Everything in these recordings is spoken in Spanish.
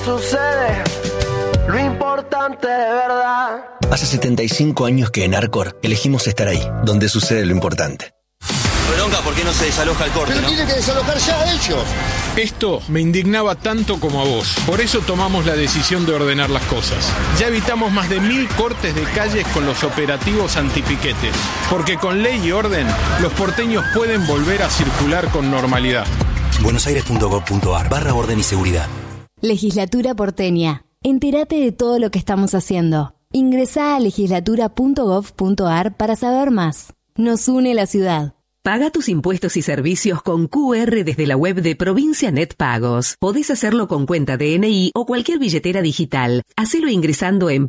sucede, lo importante de verdad. Hace 75 años que en Arcor elegimos estar ahí, donde sucede lo importante. Bronca, ¿por qué no se desaloja el corte? Pero tiene que desalojar ya ellos. Esto me indignaba tanto como a vos. Por eso tomamos la decisión de ordenar las cosas. Ya evitamos más de 1000 cortes de calles con los operativos antipiquetes. Porque con ley y orden, los porteños pueden volver a circular con normalidad. buenosaires.gov.ar/orden y seguridad. Legislatura porteña. Entérate de todo lo que estamos haciendo. Ingresá a legislatura.gov.ar para saber más. Nos une la ciudad. Paga tus impuestos y servicios con QR desde la web de Provincia Net Pagos. Podés hacerlo con cuenta DNI o cualquier billetera digital. Hacelo ingresando en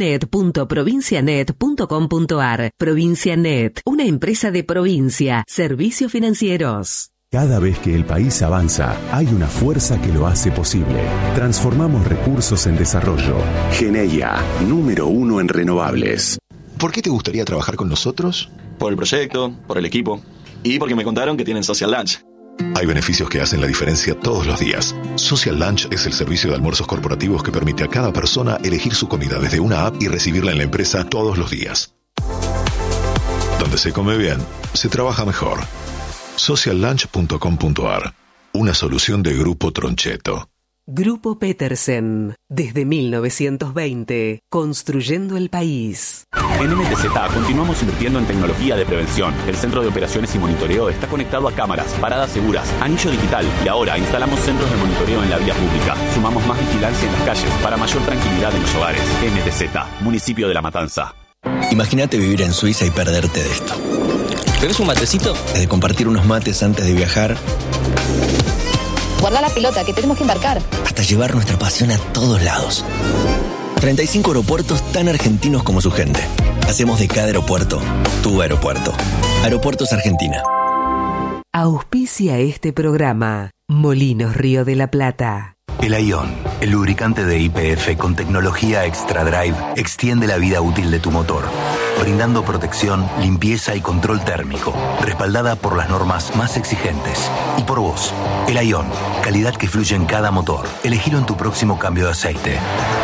pagosnet.provincianet.com.ar. Provincia Net, una empresa de provincia. Servicios financieros. Cada vez que el país avanza, hay una fuerza que lo hace posible. Transformamos recursos en desarrollo. Geneia, número 1 en renovables. ¿Por qué te gustaría trabajar con nosotros? Por el proyecto, por el equipo y porque me contaron que tienen Social Lunch. Hay beneficios que hacen la diferencia todos los días. Social Lunch es el servicio de almuerzos corporativos que permite a cada persona elegir su comida desde una app y recibirla en la empresa todos los días. Donde se come bien, se trabaja mejor. Sociallunch.com.ar. Una solución de Grupo Tronchetto. Grupo Petersen, desde 1920, construyendo el país. En MTZ continuamos invirtiendo en tecnología de prevención. El centro de operaciones y monitoreo está conectado a cámaras, paradas seguras, anillo digital y ahora instalamos centros de monitoreo en la vía pública. Sumamos más vigilancia en las calles para mayor tranquilidad en los hogares. MTZ, municipio de La Matanza. Imagínate vivir en Suiza y perderte de esto. ¿Tenés un matecito? Desde compartir unos mates antes de viajar, guarda la pelota, que tenemos que embarcar, hasta llevar nuestra pasión a todos lados. 35 aeropuertos tan argentinos como su gente. Hacemos de cada aeropuerto tu aeropuerto. Aeropuertos Argentina. Auspicia este programa Molinos Río de la Plata. El Ion, el lubricante de YPF con tecnología Extra Drive, extiende la vida útil de tu motor, brindando protección, limpieza y control térmico, respaldada por las normas más exigentes. Y por vos, el Ion, calidad que fluye en cada motor. Elegilo en tu próximo cambio de aceite.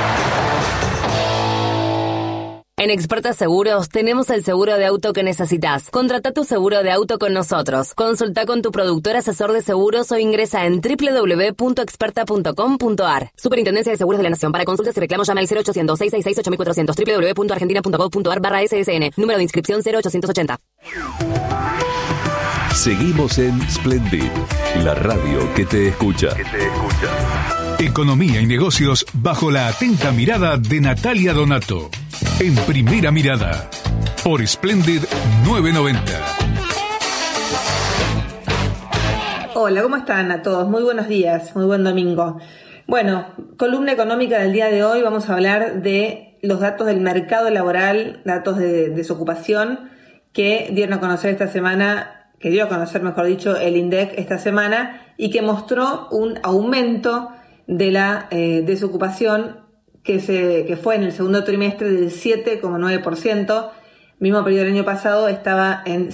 En Experta Seguros tenemos el seguro de auto que necesitas. Contrata tu seguro de auto con nosotros. Consulta con tu productor asesor de seguros o ingresa en www.experta.com.ar. Superintendencia de Seguros de la Nación. Para consultas y reclamos llama al 0800-666-8400 www.argentina.gov.ar/SSN. Número de inscripción 0880. Seguimos en Splendid, la radio que te escucha. Economía y negocios bajo la atenta mirada de Natalia Donato. En Primera Mirada, por Splendid 990. Hola, ¿cómo están a todos? Muy buenos días, muy buen domingo. Bueno, columna económica del día de hoy, vamos a hablar de los datos del mercado laboral, datos de desocupación que dieron a conocer esta semana, que dio a conocer, mejor dicho, el INDEC esta semana y que mostró un aumento de la desocupación que fue en el segundo trimestre del 7,9%, mismo periodo del año pasado estaba en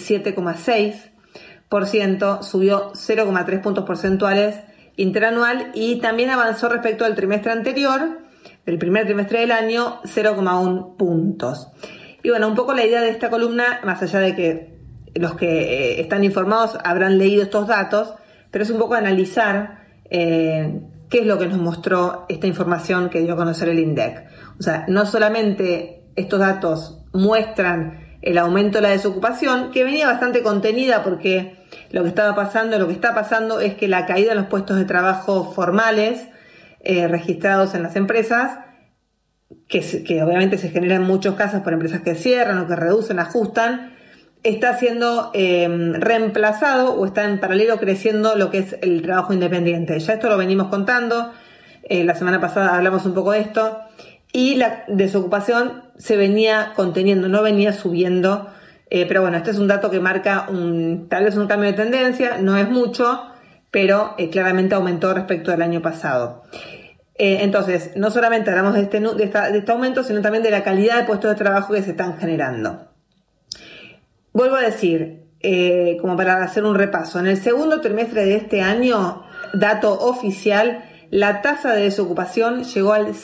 7,6%, subió 0,3 puntos porcentuales interanual y también avanzó respecto al trimestre anterior, del primer trimestre del año, 0,1 puntos. Y bueno, un poco la idea de esta columna, más allá de que los que están informados habrán leído estos datos, pero es un poco analizar qué es lo que nos mostró esta información que dio a conocer el INDEC. O sea, no solamente estos datos muestran el aumento de la desocupación, que venía bastante contenida porque lo que está pasando es que la caída en los puestos de trabajo formales registrados en las empresas, que obviamente se genera en muchos casos por empresas que cierran o que reducen, ajustan, está siendo reemplazado o está en paralelo creciendo lo que es el trabajo independiente. Ya esto lo venimos contando, la semana pasada hablamos un poco de esto, y la desocupación se venía conteniendo, no venía subiendo, pero bueno, este es un dato que marca tal vez un cambio de tendencia, no es mucho, pero claramente aumentó respecto al año pasado. Entonces, no solamente hablamos de este aumento, sino también de la calidad de puestos de trabajo que se están generando. Vuelvo a decir, como para hacer un repaso, en el segundo trimestre de este año, dato oficial, la tasa de desocupación llegó al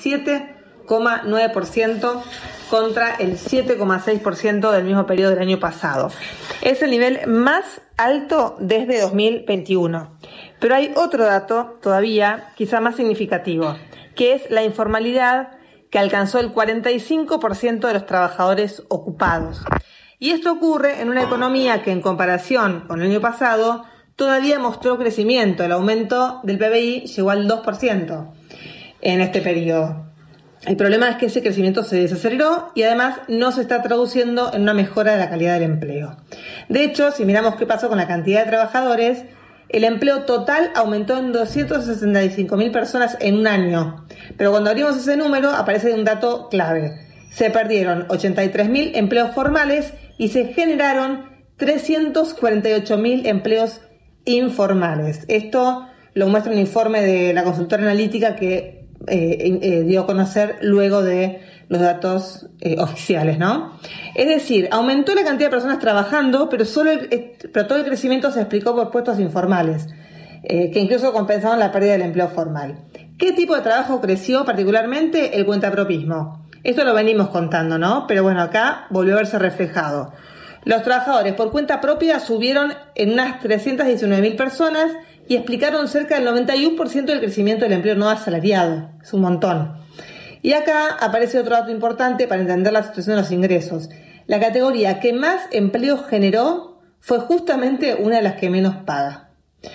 7,9% contra el 7,6% del mismo periodo del año pasado. Es el nivel más alto desde 2021. Pero hay otro dato todavía quizá más significativo, que es la informalidad, que alcanzó el 45% de los trabajadores ocupados. Y esto ocurre en una economía que, en comparación con el año pasado, todavía mostró crecimiento. El aumento del PBI llegó al 2% en este periodo. El problema es que ese crecimiento se desaceleró y además no se está traduciendo en una mejora de la calidad del empleo. De hecho, si miramos qué pasó con la cantidad de trabajadores, el empleo total aumentó en 265.000 personas en un año. Pero cuando abrimos ese número aparece un dato clave. Se perdieron 83.000 empleos formales y se generaron 348.000 empleos informales. Esto lo muestra un informe de la consultora analítica que dio a conocer luego de los datos oficiales, ¿no? Es decir, aumentó la cantidad de personas trabajando, pero todo el crecimiento se explicó por puestos informales, que incluso compensaron la pérdida del empleo formal. ¿Qué tipo de trabajo creció particularmente? El cuentapropismo. Esto lo venimos contando, ¿no? Pero bueno, acá volvió a verse reflejado. Los trabajadores por cuenta propia subieron en unas 319.000 personas y explicaron cerca del 91% del crecimiento del empleo no asalariado. Es un montón. Y acá aparece otro dato importante para entender la situación de los ingresos. La categoría que más empleo generó fue justamente una de las que menos paga.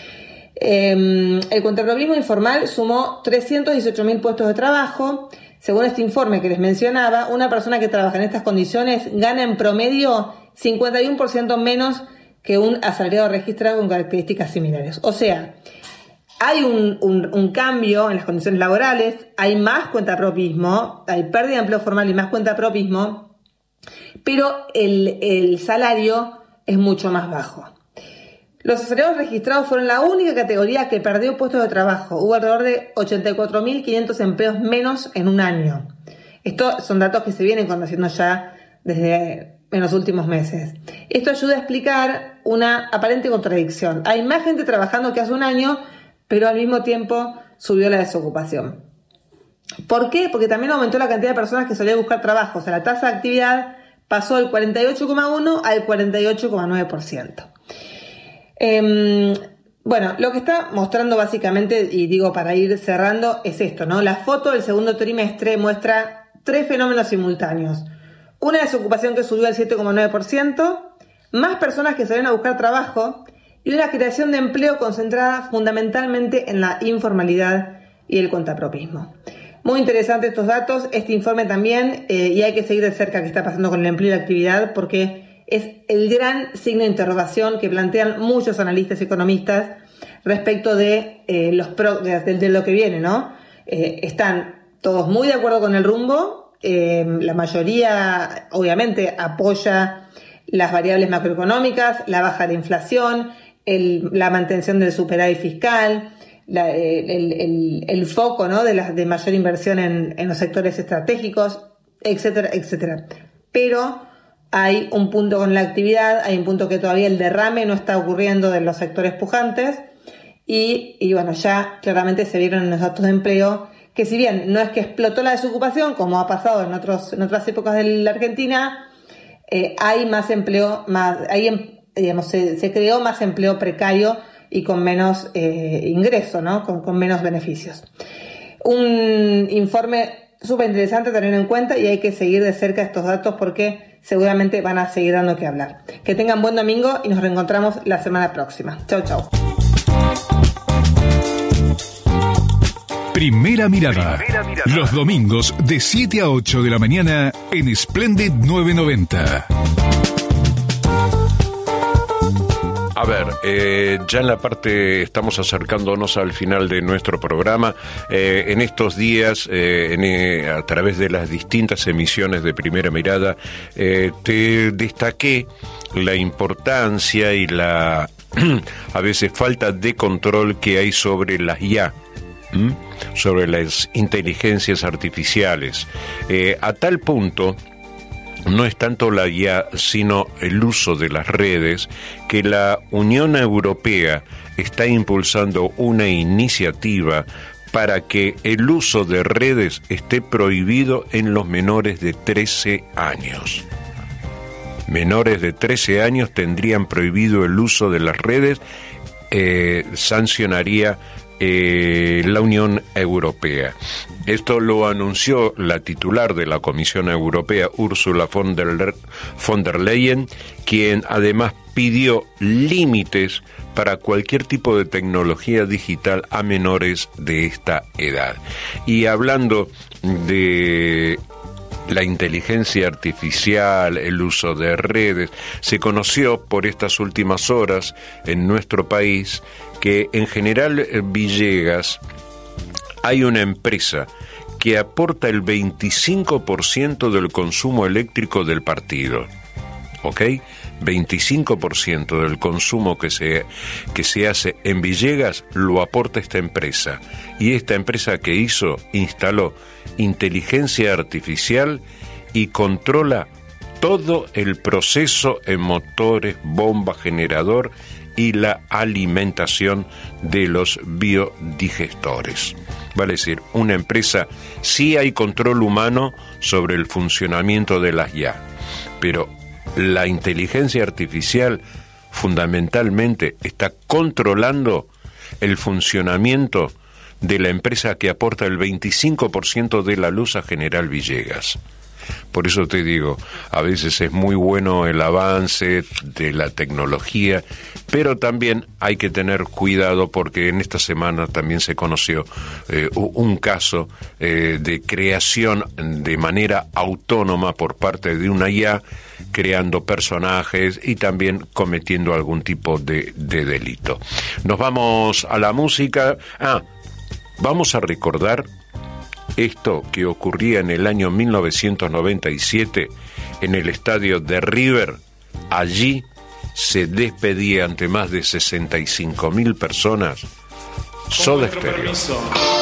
El cuentapropismo informal sumó 318.000 puestos de trabajo. Según este informe que les mencionaba, una persona que trabaja en estas condiciones gana en promedio 51% menos que un asalariado registrado con características similares. O sea, hay un cambio en las condiciones laborales, hay más cuentapropismo, hay pérdida de empleo formal y más cuentapropismo, pero el salario es mucho más bajo. Los asalariados registrados fueron la única categoría que perdió puestos de trabajo. Hubo alrededor de 84.500 empleos menos en un año. Estos son datos que se vienen conociendo ya desde en los últimos meses. Esto ayuda a explicar una aparente contradicción. Hay más gente trabajando que hace un año, pero al mismo tiempo subió la desocupación. ¿Por qué? Porque también aumentó la cantidad de personas que salían a buscar trabajo. O sea, la tasa de actividad pasó del 48,1% al 48,9%. Bueno, lo que está mostrando básicamente, y digo para ir cerrando, es esto, ¿no? La foto del segundo trimestre muestra 3 fenómenos simultáneos. Una desocupación que subió al 7,9%, más personas que salen a buscar trabajo y una creación de empleo concentrada fundamentalmente en la informalidad y el cuentapropismo. Muy interesantes estos datos, este informe también, y hay que seguir de cerca qué está pasando con el empleo y la actividad, porque es el gran signo de interrogación que plantean muchos analistas y economistas respecto de lo que viene, ¿no? Están todos muy de acuerdo con el rumbo, la mayoría obviamente apoya las variables macroeconómicas, la baja de la inflación, la mantención del superávit fiscal, el foco, ¿no?, de mayor inversión en los sectores estratégicos, etcétera, etcétera. Pero hay un punto con la actividad, hay un punto que todavía el derrame no está ocurriendo de los sectores pujantes y bueno, ya claramente se vieron en los datos de empleo que, si bien no es que explotó la desocupación como ha pasado en otras épocas de la Argentina, hay más empleo, se creó más empleo precario y con menos ingreso, ¿no? Con menos beneficios. Un informe súper interesante a tener en cuenta y hay que seguir de cerca estos datos porque seguramente van a seguir dando que hablar. Que tengan buen domingo y nos reencontramos la semana próxima. Chau, chau. Primera mirada. Los domingos de 7 a 8 de la mañana en Splendid 990. A ver, ya en la parte, estamos acercándonos al final de nuestro programa. En estos días, a través de las distintas emisiones de Primera Mirada, te destaqué la importancia y la, a veces, falta de control que hay sobre las IA, sobre las inteligencias artificiales. A tal punto, no es tanto la IA, sino el uso de las redes, que la Unión Europea está impulsando una iniciativa para que el uso de redes esté prohibido en los menores de 13 años. Menores de 13 años tendrían prohibido el uso de las redes, sancionaría la Unión Europea. Esto lo anunció la titular de la Comisión Europea, Ursula von der Leyen, quien además pidió límites para cualquier tipo de tecnología digital a menores de esta edad. Y hablando de la inteligencia artificial, el uso de redes, se conoció por estas últimas horas en nuestro país que en General Villegas hay una empresa que aporta el 25% del consumo eléctrico del partido. ¿Ok? 25% del consumo que se hace en Villegas lo aporta esta empresa. Y esta empresa que instaló inteligencia artificial y controla todo el proceso en motores, bomba, generador y la alimentación de los biodigestores. Vale decir, una empresa, sí hay control humano sobre el funcionamiento de las IA, pero la inteligencia artificial fundamentalmente está controlando el funcionamiento de la empresa que aporta el 25% de la luz a General Villegas. Por eso te digo, a veces es muy bueno el avance de la tecnología, pero también hay que tener cuidado porque en esta semana también se conoció un caso de creación de manera autónoma por parte de una IA, creando personajes y también cometiendo algún tipo de delito. Nos vamos a la música. Vamos a recordar esto que ocurría en el año 1997 en el estadio de River. Allí se despedía ante más de 65.000 personas Soda Stereo.